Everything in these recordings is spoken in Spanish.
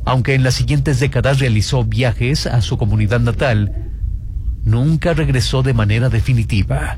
Aunque en las siguientes décadas realizó viajes a su comunidad natal, nunca regresó de manera definitiva.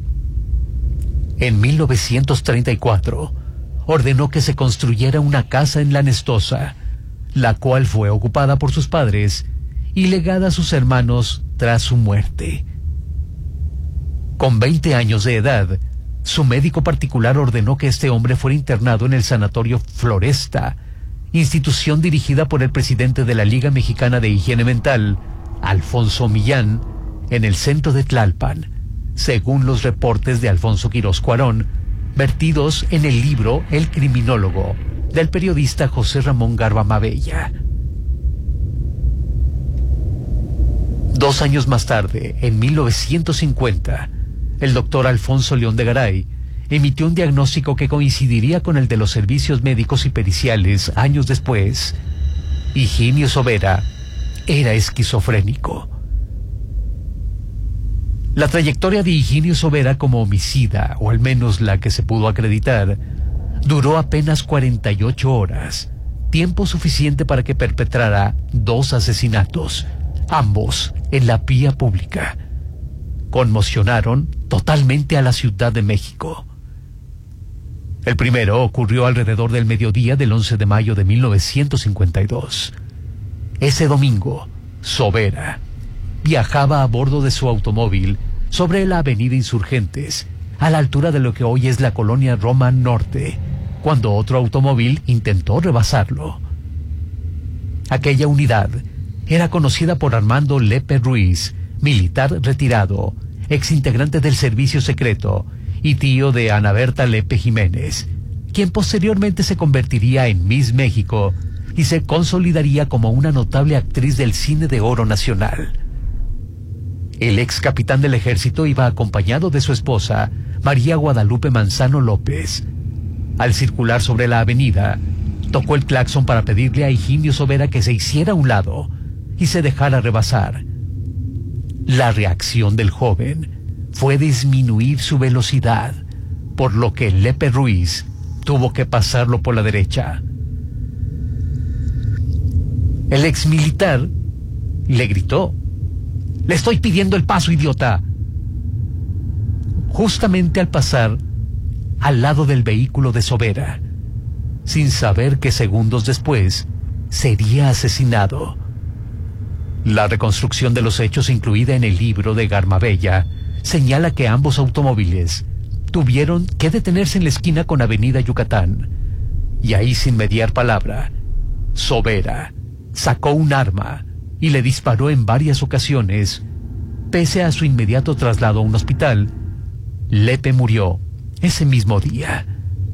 En 1934, ordenó que se construyera una casa en La Nestosa, la cual fue ocupada por sus padres y legada a sus hermanos tras su muerte. Con 20 años de edad, su médico particular ordenó que este hombre fuera internado en el Sanatorio Floresta, institución dirigida por el presidente de la Liga Mexicana de Higiene Mental, Alfonso Millán, en el centro de Tlalpan, según los reportes de Alfonso Quirós Cuarón, vertidos en el libro El Criminólogo, del periodista José Ramón Garba Mabella. 2 años más tarde, en 1950, el doctor Alfonso León de Garay emitió un diagnóstico que coincidiría con el de los servicios médicos y periciales años después. Higinio Sobera era esquizofrénico. La trayectoria de Higinio Sobera como homicida, o al menos la que se pudo acreditar, duró apenas 48 horas, tiempo suficiente para que perpetrara 2 asesinatos, ambos en la vía pública. Conmocionaron totalmente a la Ciudad de México. El primero ocurrió alrededor del mediodía del 11 de mayo de 1952. Ese domingo, Sobera viajaba a bordo de su automóvil sobre la avenida Insurgentes, a la altura de lo que hoy es la colonia Roma Norte, cuando otro automóvil intentó rebasarlo. Aquella unidad era conocida por Armando Lepe Ruiz, militar retirado, exintegrante del servicio secreto y tío de Ana Berta Lepe Jiménez, quien posteriormente se convertiría en Miss México y se consolidaría como una notable actriz del cine de oro nacional. El ex capitán del ejército iba acompañado de su esposa, María Guadalupe Manzano López. Al circular sobre la avenida, tocó el claxon para pedirle a Higinio Sobera que se hiciera a un lado y se dejara rebasar. La reacción del joven fue disminuir su velocidad, por lo que Lepe Ruiz tuvo que pasarlo por la derecha. El exmilitar le gritó: «Le estoy pidiendo el paso, idiota», justamente al pasar al lado del vehículo de Sobera, sin saber que segundos después sería asesinado. La reconstrucción de los hechos incluida en el libro de Garmabella señala que ambos automóviles tuvieron que detenerse en la esquina con Avenida Yucatán, y ahí, sin mediar palabra, Sobera sacó un arma y le disparó en varias ocasiones. Pese a su inmediato traslado a un hospital, Lepe murió ese mismo día.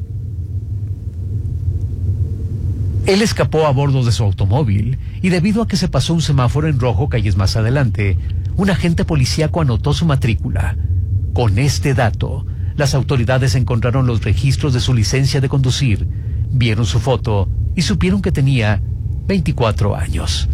Él escapó a bordo de su automóvil y, debido a que se pasó un semáforo en rojo calles más adelante, un agente policíaco anotó su matrícula. Con este dato, las autoridades encontraron los registros de su licencia de conducir, vieron su foto y supieron que tenía 24 años.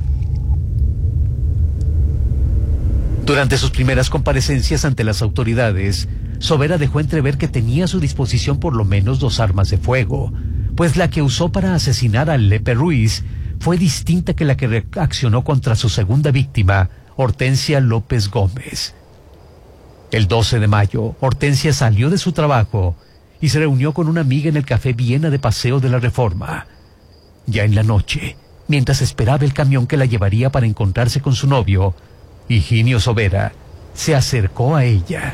Durante sus primeras comparecencias ante las autoridades, Sobera dejó entrever que tenía a su disposición por lo menos 2 armas de fuego, pues la que usó para asesinar a Lepe Ruiz fue distinta que la que reaccionó contra su segunda víctima, Hortensia López Gómez. El 12 de mayo, Hortensia salió de su trabajo y se reunió con una amiga en el Café Viena de Paseo de la Reforma. Ya en la noche, mientras esperaba el camión que la llevaría para encontrarse con su novio, Higinio Sobera se acercó a ella.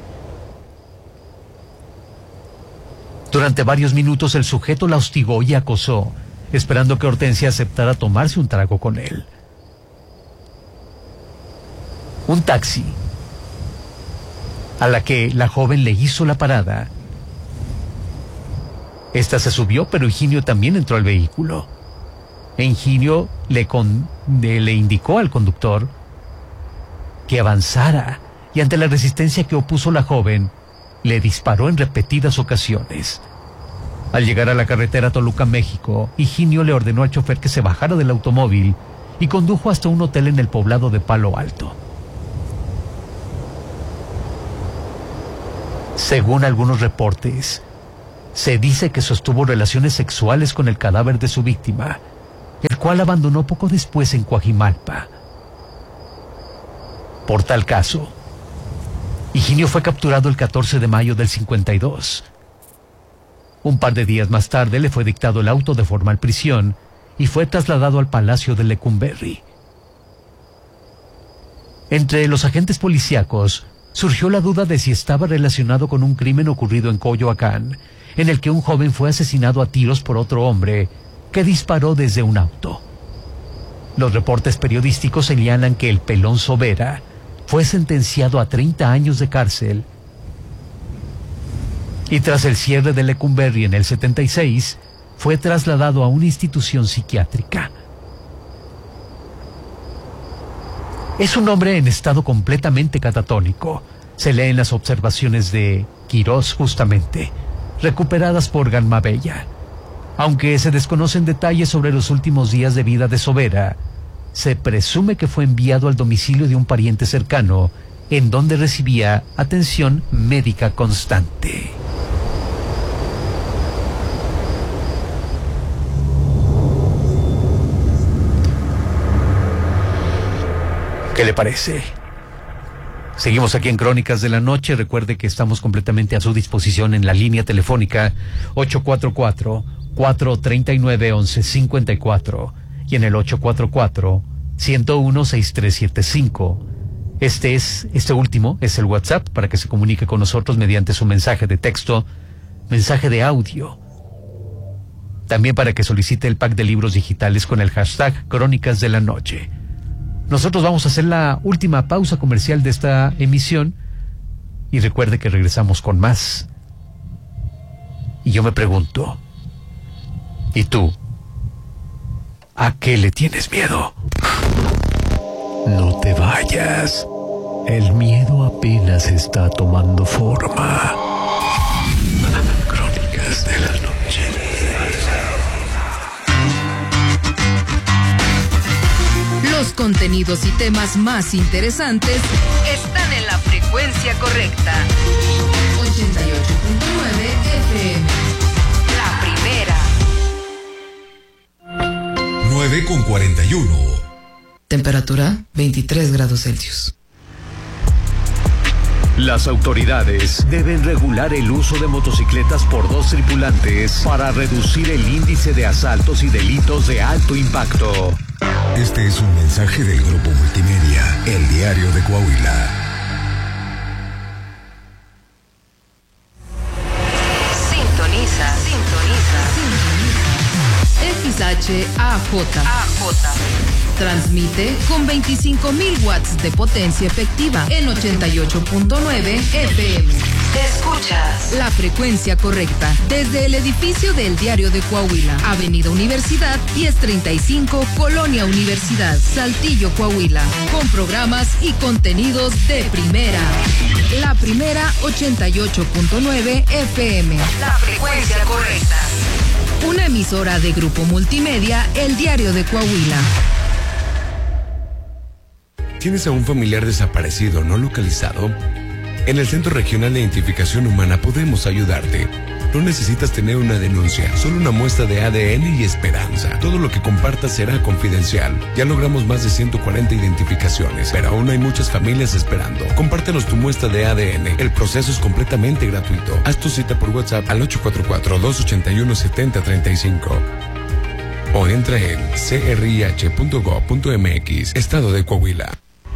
Durante varios minutos el sujeto la hostigó y acosó, esperando que Hortensia aceptara tomarse un trago con él. Un taxi, a la que la joven le hizo la parada. Esta se subió, pero Higinio también entró al vehículo. Higinio le indicó al conductor que avanzara, y ante la resistencia que opuso la joven, le disparó en repetidas ocasiones. Al llegar a la carretera Toluca-México, Higinio le ordenó al chofer que se bajara del automóvil y condujo hasta un hotel en el poblado de Palo Alto. Según algunos reportes, se dice que sostuvo relaciones sexuales con el cadáver de su víctima, el cual abandonó poco después en Coajimalpa. Por tal caso, Higinio fue capturado el 14 de mayo del 52. Un par de días más tarde le fue dictado el auto de formal prisión y fue trasladado al Palacio de Lecumberri. Entre los agentes policíacos surgió la duda de si estaba relacionado con un crimen ocurrido en Coyoacán, en el que un joven fue asesinado a tiros por otro hombre que disparó desde un auto. Los reportes periodísticos señalan que el Pelón Sobera fue sentenciado a 30 años de cárcel y tras el cierre de Lecumberri en el 76, fue trasladado a una institución psiquiátrica. Es un hombre en estado completamente catatónico. Se lee en las observaciones de Quirós justamente, recuperadas por Galmabella. Aunque se desconocen detalles sobre los últimos días de vida de Sobera, se presume que fue enviado al domicilio de un pariente cercano, en donde recibía atención médica constante. ¿Qué le parece? Seguimos aquí en Crónicas de la Noche. Recuerde que estamos completamente a su disposición en la línea telefónica 844-439-1154 y en el 844-101-6375. Este último es el WhatsApp para que se comunique con nosotros mediante su mensaje de texto, mensaje de audio. También para que solicite el pack de libros digitales con el hashtag Crónicas de la Noche. Nosotros vamos a hacer la última pausa comercial de esta emisión y recuerde que regresamos con más. Y yo me pregunto, ¿y tú? ¿A qué le tienes miedo? No te vayas. El miedo apenas está tomando forma. Crónicas de la Noche. Los contenidos y temas más interesantes están en la frecuencia correcta. 88.9 FM. La primera. 9:41. Temperatura 23 grados Celsius. Las autoridades deben regular el uso de motocicletas por 2 tripulantes para reducir el índice de asaltos y delitos de alto impacto. Este es un mensaje del Grupo Multimedia, El Diario de Coahuila. Sintoniza. XHAJ. Transmite con 25.000 watts de potencia efectiva en 88.9 FM. Escuchas la frecuencia correcta desde el edificio del Diario de Coahuila, Avenida Universidad 1035, Colonia Universidad, Saltillo, Coahuila, con programas y contenidos de primera. La primera 88.9 FM. La frecuencia correcta. Una emisora de Grupo Multimedia, El Diario de Coahuila. ¿Tienes a un familiar desaparecido no localizado? En el Centro Regional de Identificación Humana podemos ayudarte. No necesitas tener una denuncia, solo una muestra de ADN y esperanza. Todo lo que compartas será confidencial. Ya logramos más de 140 identificaciones, pero aún hay muchas familias esperando. Compártenos tu muestra de ADN. El proceso es completamente gratuito. Haz tu cita por WhatsApp al 844-281-7035. O entra en crih.gov.mx, Estado de Coahuila.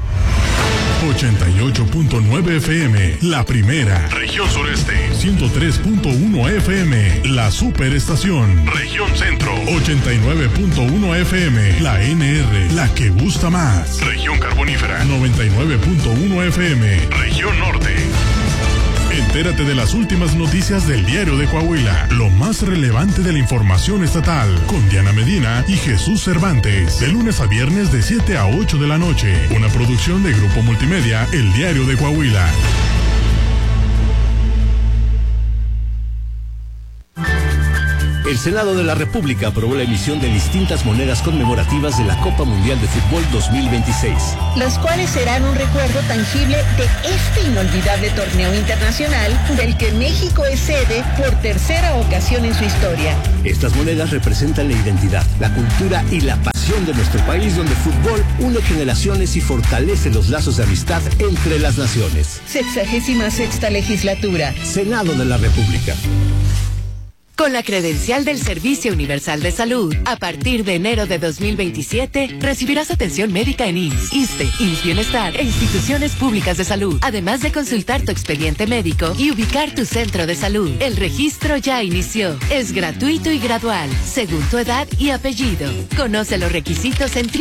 88.9 FM, la primera. Región Sureste. 103.1 FM, la superestación. Región Centro. 89.1 FM, la NR, la que gusta más. Región Carbonífera. 99.1 FM, Región Norte. Entérate de las últimas noticias del Diario de Coahuila, lo más relevante de la información estatal, con Diana Medina y Jesús Cervantes, de lunes a viernes de 7 a 8 de la noche. Una producción de Grupo Multimedia, El Diario de Coahuila. El Senado de la República aprobó la emisión de distintas monedas conmemorativas de la Copa Mundial de Fútbol 2026. Las cuales serán un recuerdo tangible de este inolvidable torneo internacional del que México es sede por tercera ocasión en su historia. Estas monedas representan la identidad, la cultura y la pasión de nuestro país, donde el fútbol une generaciones y fortalece los lazos de amistad entre las naciones. 66ª legislatura. Senado de la República. Con la credencial del Servicio Universal de Salud, a partir de enero de 2027, recibirás atención médica en IMSS, ISSSTE, IMSS Bienestar e instituciones públicas de salud, además de consultar tu expediente médico y ubicar tu centro de salud. El registro ya inició. Es gratuito y gradual, según tu edad y apellido. Conoce los requisitos en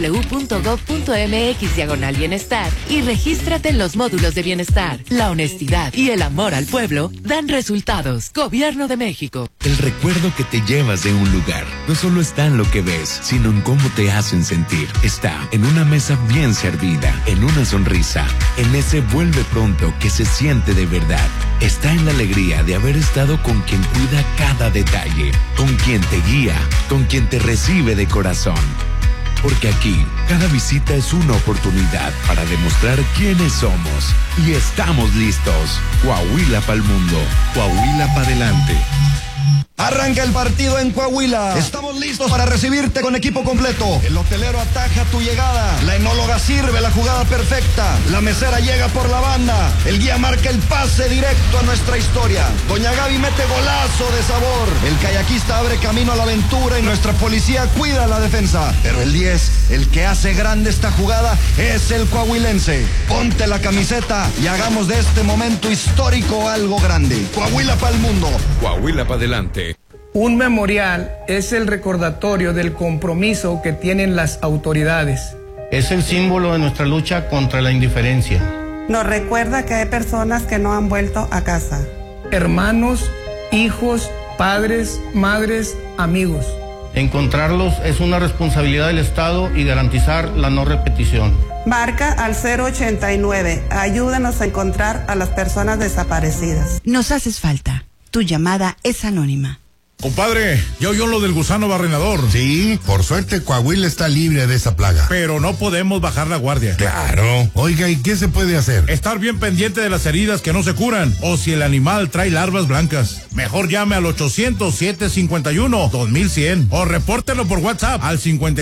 www.gov.mx/bienestar y regístrate en los módulos de bienestar. La honestidad y el amor al pueblo dan resultados. Gobierno de México. El recuerdo que te llevas de un lugar no solo está en lo que ves, sino en cómo te hacen sentir. Está en una mesa bien servida, en una sonrisa, en ese vuelve pronto que se siente de verdad. Está en la alegría de haber estado con quien cuida cada detalle, con quien te guía, con quien te recibe de corazón. Porque aquí, cada visita es una oportunidad para demostrar quiénes somos. Y estamos listos. Coahuila pa'l mundo. Coahuila pa' adelante. Arranca el partido en Coahuila. Estamos listos para recibirte con equipo completo. El hotelero ataja tu llegada. La enóloga sirve la jugada perfecta. La mesera llega por la banda. El guía marca el pase directo a nuestra historia. Doña Gaby mete golazo de sabor. El kayakista abre camino a la aventura y nuestra policía cuida la defensa. Pero el 10, el que hace grande esta jugada, es el coahuilense. Ponte la camiseta y hagamos de este momento histórico algo grande. Coahuila pa'l mundo. Coahuila pa' adelante. Un memorial es el recordatorio del compromiso que tienen las autoridades. Es el símbolo de nuestra lucha contra la indiferencia. Nos recuerda que hay personas que no han vuelto a casa. Hermanos, hijos, padres, madres, amigos. Encontrarlos es una responsabilidad del Estado y garantizar la no repetición. Marca al 089. Ayúdanos a encontrar a las personas desaparecidas. Nos haces falta. Tu llamada es anónima. Compadre, ¿ya oyó lo del gusano barrenador? Sí, por suerte Coahuila está libre de esa plaga. Pero no podemos bajar la guardia. Claro. Oiga, ¿y qué se puede hacer? Estar bien pendiente de las heridas que no se curan o si el animal trae larvas blancas. Mejor llame al 800-751-2100 o repórtelo por WhatsApp al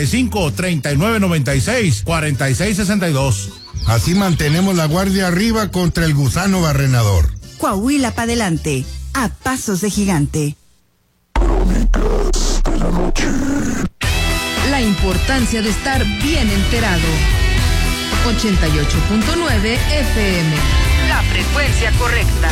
55-3996-4662. Así mantenemos la guardia arriba contra el gusano barrenador. Coahuila pa' adelante, a pasos de gigante. De la noche. La importancia de estar bien enterado. 88.9 FM. La frecuencia correcta.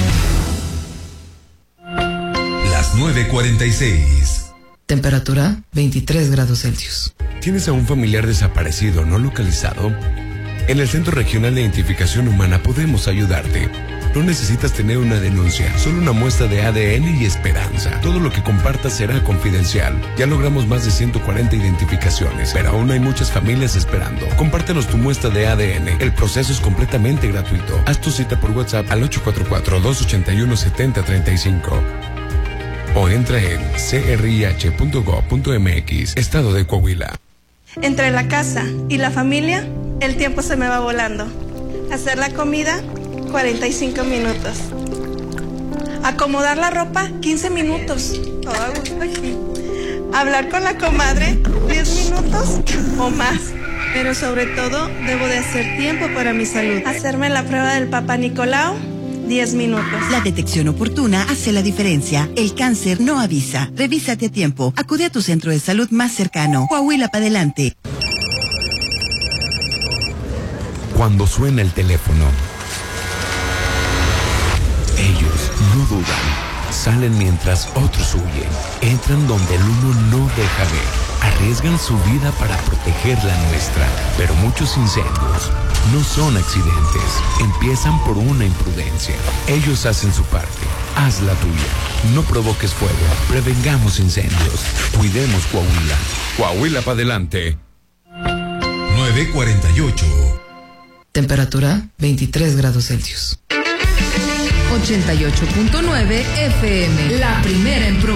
Las 9:46. Temperatura 23 grados Celsius. ¿Tienes a un familiar desaparecido no localizado? En el Centro Regional de Identificación Humana podemos ayudarte. No necesitas tener una denuncia, solo una muestra de ADN y esperanza. Todo lo que compartas será confidencial. Ya logramos más de 140 identificaciones, pero aún hay muchas familias esperando. Compártenos tu muestra de ADN. El proceso es completamente gratuito. Haz tu cita por WhatsApp al 844-281-7035. O entra en crih.gov.mx, Estado de Coahuila. Entre la casa y la familia, el tiempo se me va volando. Hacer la comida, 45 minutos. Acomodar la ropa, 15 minutos. Todo a gusto aquí. Hablar con la comadre, 10 minutos o más. Pero sobre todo, debo de hacer tiempo para mi salud. Hacerme la prueba del Papá Nicolau, 10 minutos. La detección oportuna hace la diferencia. El cáncer no avisa. Revísate a tiempo. Acude a tu centro de salud más cercano. Coahuila pa' adelante. Cuando suena el teléfono, ellos no dudan. Salen mientras otros huyen. Entran donde el humo no deja ver. Arriesgan su vida para proteger la nuestra. Pero muchos incendios no son accidentes. Empiezan por una imprudencia. Ellos hacen su parte. Haz la tuya. No provoques fuego. Prevengamos incendios. Cuidemos Coahuila. Coahuila para adelante. 9:48. Temperatura 23 grados Celsius. 88.9 FM. La primera en